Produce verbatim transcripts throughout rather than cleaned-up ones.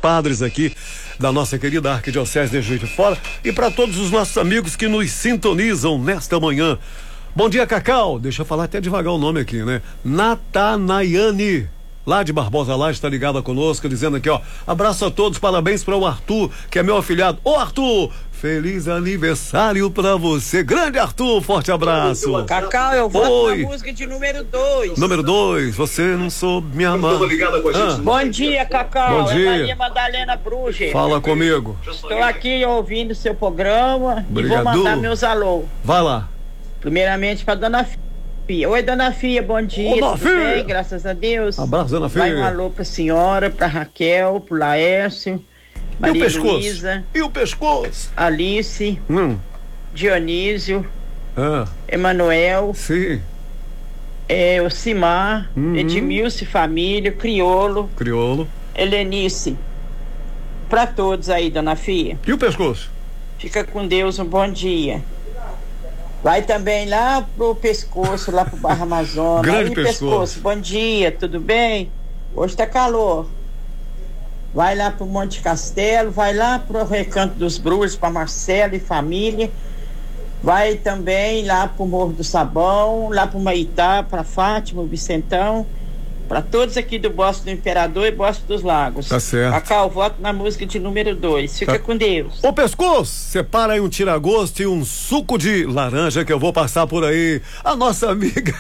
padres aqui da nossa querida Arquidiocese de Juiz de Fora e para todos os nossos amigos que nos sintonizam nesta manhã. Bom dia, Cacau. Deixa eu falar até devagar o nome aqui, né? Natanayane, lá de Barbosa Lage, está ligada conosco, dizendo aqui, ó, abraço a todos, parabéns para o Arthur, que é meu afilhado. Ô, Arthur, feliz aniversário pra você. Grande Arthur, forte abraço. Cacau, eu voto na música de número dois. Número dois, você não soube me amar. Ah. Bom dia, Cacau. Bom dia. É Maria Madalena Bruger. Fala comigo. Estou aqui ouvindo seu programa. Obrigado. E vou mandar meus alô. Vai lá. Primeiramente pra Dona Fia. Oi, Dona Fia, bom dia. Ô, Dona Tudo Fia. bem? Graças a Deus. Abraço, Dona Fia. Vai um alô pra senhora, pra Raquel, pro Laércio, Maria e o pescoço? Luísa, E o pescoço? Alice, Hum. Dionísio, Ah. Emanuel, Sim. é, o Simar, Uhum. Edmilson, família, Criolo, Criolo. Helenice. Pra todos aí, Dona Fia. E o pescoço? Fica com Deus, um bom dia. Vai também lá pro pescoço, lá pro Barra Amazonas. Grande aí, pescoço. pescoço, bom dia, tudo bem? Hoje tá calor. Vai lá pro Monte Castelo, vai lá pro Recanto dos Brus, pra Marcelo e família. Vai também lá pro Morro do Sabão, lá pro Maitá, pra Fátima, Vicentão. Pra todos aqui do Bosque do Imperador e Bosque dos Lagos. Tá certo. Cacau, voto na música de número dois. Fica Tá. com Deus. Ô, pescoço, separa aí um tira-gosto e um suco de laranja que eu vou passar por aí. A nossa amiga,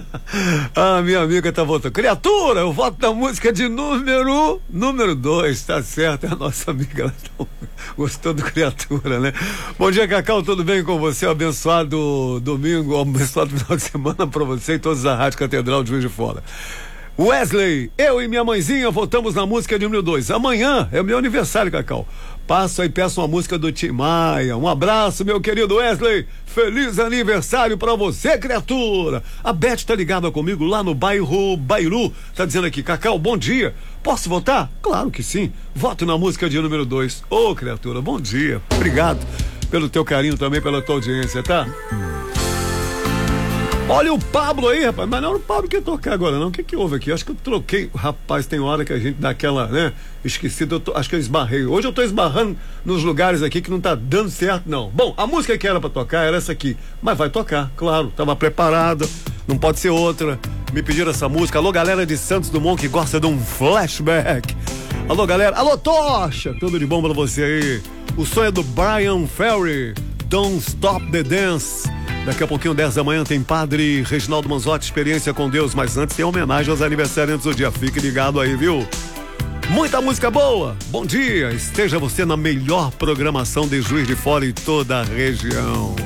a minha amiga tá voltando. Criatura, eu voto na música de número, número dois, tá certo, é a nossa amiga, ela tá, gostou do Criatura, né? Bom dia, Cacau, tudo bem com você? Abençoado domingo, abençoado final de semana pra você e todos da Rádio Catedral de Juiz de Fora. Wesley, eu e minha mãezinha votamos na música de número dois. Amanhã é o meu aniversário, Cacau. Passo aí, peço uma música do Tim Maia. Um abraço, meu querido Wesley. Feliz aniversário pra você, criatura. A Beth tá ligada comigo lá no bairro Bairu. Tá dizendo aqui, Cacau, bom dia. Posso votar? Claro que sim. Voto na música de número dois. Ô, criatura, bom dia. Obrigado pelo teu carinho também, pela tua audiência, tá? Olha o Pablo aí, rapaz, mas não era o Pablo que ia tocar agora, não. O que que houve aqui? Acho que eu troquei. Rapaz, tem hora que a gente dá aquela, né? Esquecido, eu tô, acho que eu esbarrei. Hoje eu tô esbarrando nos lugares aqui que não tá dando certo, não. Bom, a música que era pra tocar era essa aqui, mas vai tocar, claro, tava preparada, não pode ser outra. Me pediram essa música. Alô, galera de Santos Dumont que gosta de um flashback. Alô, galera. Alô, Tocha, tudo de bom pra você aí. O som é do Brian Ferry, Don't Stop the Dance. Daqui a pouquinho, dez da manhã, tem Padre Reginaldo Manzotti, Experiência com Deus, mas antes tem homenagem aos aniversariantes do dia. Fique ligado aí, viu? Muita música boa. Bom dia. Esteja você na melhor programação de Juiz de Fora e toda a região.